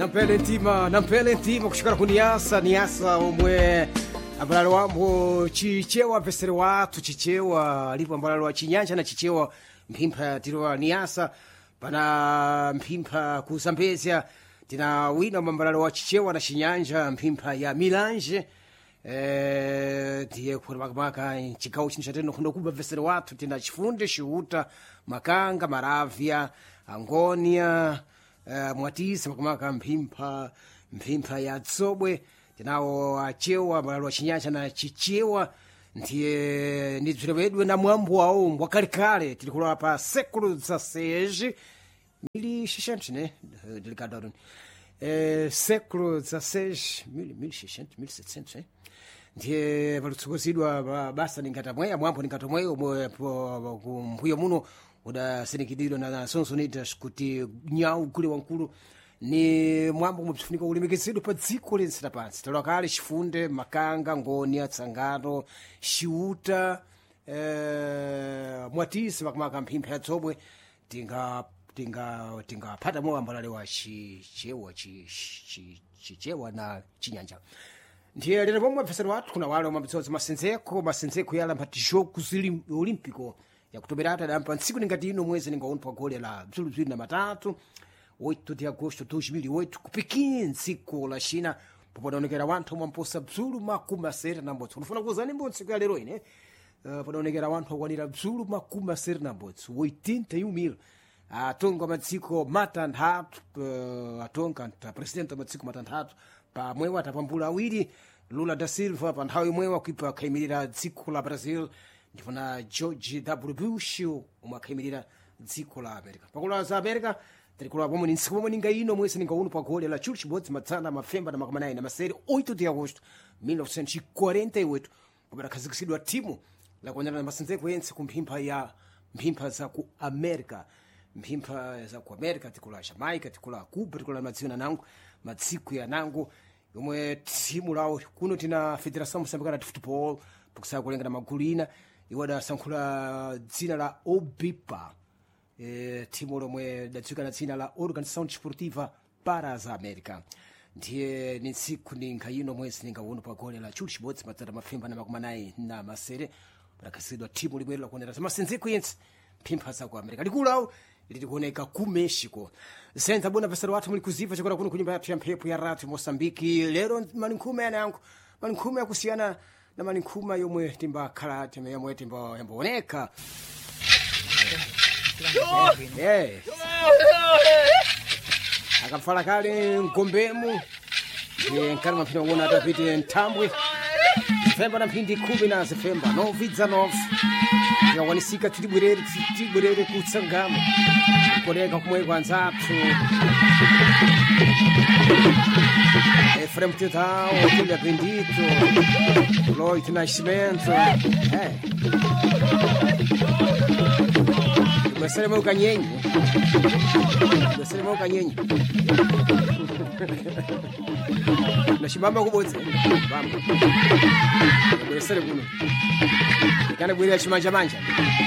nampele ntima kushikara kuniasa omwe ambalalo wambo chichewa vesere watu chichewa lipo ambalalo wa chinyanja na chichewa mphimpa tirowa niasa pana mphimpa kusambezya tina wina mambalalo wa chichewa na chinyanja mphimpa ya milanje tiye kuti makamaka chigawo chino chateno kuno kuba vesere watu tina chifunde chiuta makanga maravya angonia mwatisi makamaka mphimpa ya tsobwe tinawo achewa malalo chinyanja na chichewa ndiye ndidzirevedwe na mwambo wawo mbwakalikale tilikula pa século XVI 1600 né delicado século XVI 1600 1700 né ndiye valutsukozidwa basa ningatamweya mwambo ningatamweyo kumbuyo muno udasindikidwa na Sonsonitas kuti nyau kule wankulu ni mwambo mubzifunika ulemekezedwe pa dziko lense lapansi talokale chifunde makanga ngonia tsangano chiuta mwatisi makamaka mphimpa ya tsobwe tingaphata moambalale wa chichewa na chinyanja ndiye lero pomwe mapesero wathu kuna wale wamabitsozi masenzeko yalamba tijogo olimpico yakutoberata dampa ntsiku ningati ino mwezi ningaona pa gole la bzulubzuli na matatu 8 de agosto 2008 kupikinye ntsiku la China popodaonekera wanthu mwamposa bzulu makumasere na mbotsi unafuna kuzani mbotsi kwa lero ine podaonekera wanthu akwanira bzulu makumasere na mbotsi 81,000 atonga matsiko matanthatu atonga presidente matsiko matanthatu pamwewa atapambula awiri Lula da Silva pa nthawi imwewa kuipa akhayimirira dziko la Brazil ndifuna George W. Bush umwe akhayimirira dziko la America pakula za America tilikula pomwe ni ntsiku pomwe ninga ino mwezi ninga uno pa gole la chulu chibodzi matsana mafemba na makamanayi na masere 8 de agosto 1948 pomwe akhazikitsidwa timu la kuonyana na masenzeko yense ku mphimpa za ku America mphimpa za ku America tikula Jamaica tikula Cuba tikula madziwo na nangu matsiku ya nangu yomwe timu lao kuno tina Federação Moçambicana de Futebol pokusaya kulenga na magulina iwada sankhula dzina la OBIPA timu lomwe dadziwika na dzina la Organização Desportiva para as América ndiye ni ntsiku ninga ino mwezi ninga uno pa gole la chulu chibodzi matsata mafemba na makumanayi na masere pakhasidwa timu libwero lakuonera za masenzeko yense mphimpa za ku America likulawo lilikuoneka ku Mexico senta bona pesero wathu muli kuziva chakora kuno kunyumba yathu ya mphepo ya Radio Moçambique lero maninkhuma yanangu maninkhuma yakusiyana na maninkhuma yomwe timbakhala yomwe yambooneka akafala kale ngombemu nkali maphina kuona atapite ntambwe zifemba na mphindi 10 na zifemba 9 tikakwanisika tibwerere kutsangamo kukoneka kumwe kwanzathu Efrem Titao Tilha Bendito Lloyd Nascimento Começaram meu canhenho Nashimama kubodzi vamos começaram kuno kana bwira chimanja manja